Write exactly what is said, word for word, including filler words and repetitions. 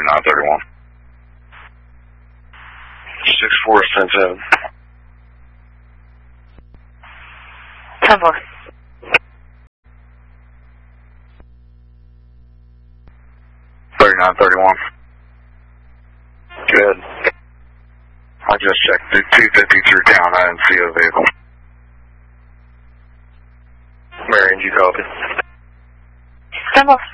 thirty-nine thirty-one. six four, ten seven. ten four. thirty-nine thirty-one. Good. I just checked the two fifty through town. I didn't see a vehicle. Marion, you copy? ten four.